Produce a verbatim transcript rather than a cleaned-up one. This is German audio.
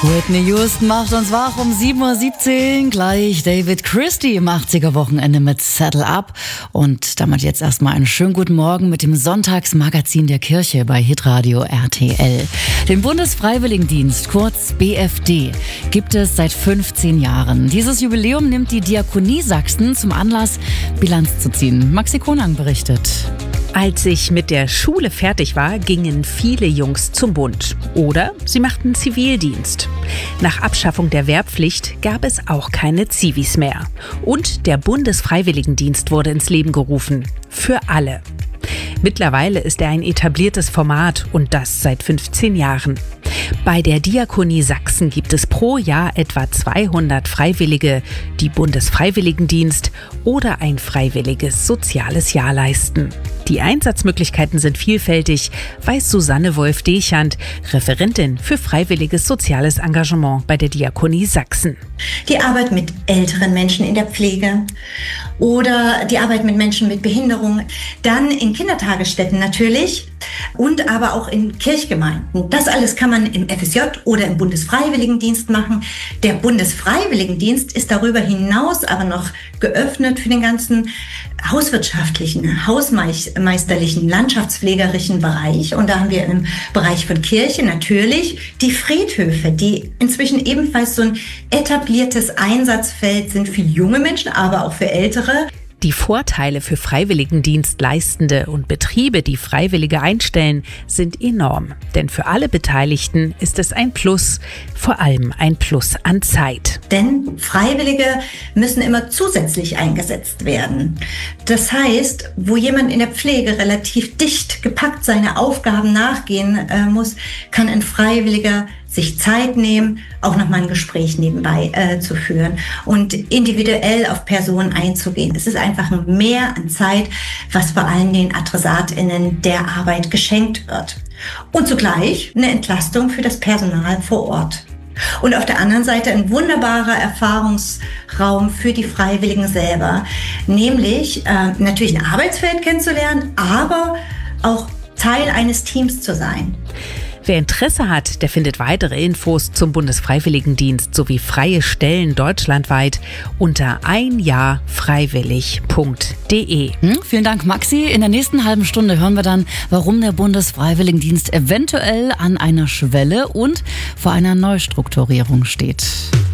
Whitney Houston macht uns wach um sieben Uhr siebzehn. Gleich David Christie im achtziger-Wochenende mit Saddle Up. Und damit jetzt erstmal einen schönen guten Morgen mit dem Sonntagsmagazin der Kirche bei Hitradio R T L. Den Bundesfreiwilligendienst, kurz B F D, gibt es seit fünfzehn Jahren. Dieses Jubiläum nimmt die Diakonie Sachsen zum Anlass, Bilanz zu ziehen. Maxi Konang berichtet. Als ich mit der Schule fertig war, gingen viele Jungs zum Bund. Oder sie machten Zivildienst. Nach Abschaffung der Wehrpflicht gab es auch keine Zivis mehr. Und der Bundesfreiwilligendienst wurde ins Leben gerufen. Für alle. Mittlerweile ist er ein etabliertes Format und das seit fünfzehn Jahren. Bei der Diakonie Sachsen gibt es pro Jahr etwa zweihundert Freiwillige, die Bundesfreiwilligendienst oder ein freiwilliges soziales Jahr leisten. Die Einsatzmöglichkeiten sind vielfältig, weiß Susanne Wolf-Dechand, Referentin für freiwilliges soziales Engagement bei der Diakonie Sachsen. Die Arbeit mit älteren Menschen in der Pflege oder die Arbeit mit Menschen mit Behinderung, dann in Kindertagesstätten natürlich und aber auch in Kirchgemeinden. Das alles kann man im F S J oder im Bundesfreiwilligendienst machen. Der Bundesfreiwilligendienst ist darüber hinaus aber noch geöffnet für den ganzen hauswirtschaftlichen, hausmeisterlichen, landschaftspflegerischen Bereich. Und da haben wir im Bereich von Kirche natürlich die Friedhöfe, die inzwischen ebenfalls so ein etabliertes Einsatzfeld sind für junge Menschen, aber auch für ältere. Die Vorteile für Freiwilligendienstleistende und Betriebe, die Freiwillige einstellen, sind enorm. Denn für alle Beteiligten ist es ein Plus, vor allem ein Plus an Zeit. Denn Freiwillige müssen immer zusätzlich eingesetzt werden. Das heißt, wo jemand in der Pflege relativ dicht gepackt seine Aufgaben nachgehen äh, muss, kann ein Freiwilliger sich Zeit nehmen, auch nochmal ein Gespräch nebenbei äh, zu führen und individuell auf Personen einzugehen. Es ist einfach ein Mehr an Zeit, was vor allen den AdressatInnen der Arbeit geschenkt wird. Und zugleich eine Entlastung für das Personal vor Ort. Und auf der anderen Seite ein wunderbarer Erfahrungsraum für die Freiwilligen selber, nämlich äh, natürlich ein Arbeitsfeld kennenzulernen, aber auch Teil eines Teams zu sein. Wer Interesse hat, der findet weitere Infos zum Bundesfreiwilligendienst sowie freie Stellen deutschlandweit unter ein jahr freiwillig punkt de. Hm, vielen Dank, Maxi. In der nächsten halben Stunde hören wir dann, warum der Bundesfreiwilligendienst eventuell an einer Schwelle und vor einer Neustrukturierung steht.